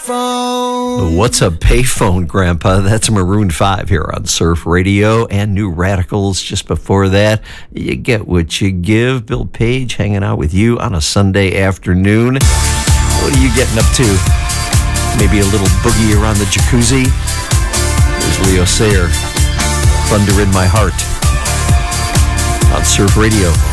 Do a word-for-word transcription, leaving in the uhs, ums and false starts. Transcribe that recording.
payphone? What's a payphone, Grandpa? That's Maroon five here on Surf Radio and New Radicals. Just before that, You Get What You Give. Bill Page hanging out with you on a Sunday afternoon. What are you getting up to? Maybe a little boogie around the jacuzzi? There's Leo Sayer, Thunder in My Heart on Surf Radio.